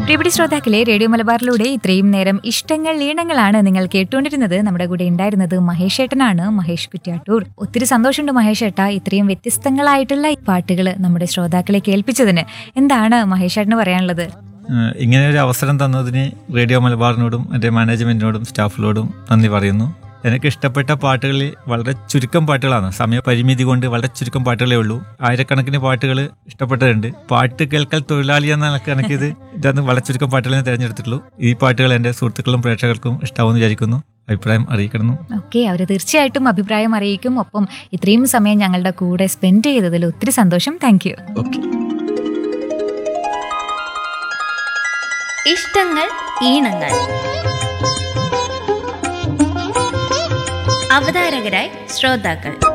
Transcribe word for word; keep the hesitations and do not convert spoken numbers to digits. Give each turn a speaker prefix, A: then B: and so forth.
A: പ്രിയപ്പെട്ട ശ്രോതാക്കളെ, റേഡിയോ മലബാറിലൂടെ ഇത്രയും നേരം ഇഷ്ടങ്ങൾ ഈണങ്ങളാണ് നിങ്ങൾ കേട്ടുകൊണ്ടിരുന്നത്. നമ്മുടെ കൂടെ ഉണ്ടായിരുന്നത് മഹേഷ് ഏട്ടനാണ്, മഹേഷ് കുറ്റ്യാട്ടൂർ. ഒത്തിരി സന്തോഷമുണ്ട് മഹേഷ് ഏട്ട, ഇത്രയും വ്യത്യസ്തങ്ങളായിട്ടുള്ള ഈ പാട്ടുകൾ നമ്മുടെ ശ്രോതാക്കളെ കേൾപ്പിച്ചതിന്. എന്താണ് മഹേഷ് ഏട്ടന് പറയാനുള്ളത്?
B: ഇങ്ങനെ ഒരു അവസരം തന്നതിന് റേഡിയോ മലബാറിനോടും എൻ്റെ മാനേജ്മെന്റിനോടും സ്റ്റാഫിനോടും നന്ദി പറയുന്നു. എനിക്ക് ഇഷ്ടപ്പെട്ട പാട്ടുകളിൽ വളരെ ചുരുക്കം പാട്ടുകളാണ്. സമയപരിമിതി കൊണ്ട് വളരെ ചുരുക്കം പാട്ടുകളേ ഉള്ളൂ. ആയിരക്കണക്കിന് പാട്ടുകൾ ഇഷ്ടപ്പെട്ടതുണ്ട്. പാട്ട് കേൾക്കൽ തൊഴിലാളി എന്ന നിലക്ക് എനിക്കിത് ഇതൊന്ന് വളരെ ചുരുക്കം പാട്ടുകളെ തിരഞ്ഞെടുത്തിട്ടുള്ളൂ. ഈ പാട്ടുകൾ എൻ്റെ സുഹൃത്തുക്കളും പ്രേക്ഷകർക്കും ഇഷ്ടാവുമെന്ന് വിചാരിക്കുന്നു. അഭിപ്രായം അറിയിക്കണം.
A: ഓക്കെ, അവർ തീർച്ചയായിട്ടും അഭിപ്രായം അറിയിക്കും. ഒപ്പം ഇത്രയും സമയം ഞങ്ങളുടെ കൂടെ സ്പെൻഡ് ചെയ്തതിൽ ഒത്തിരി സന്തോഷം. Thank you.
B: ഓക്കെ.
C: ഇഷ്ടങ്ങൾ ഈണങ്ങൾ. അവതാരകരായി ശ്രോതാക്കൾ.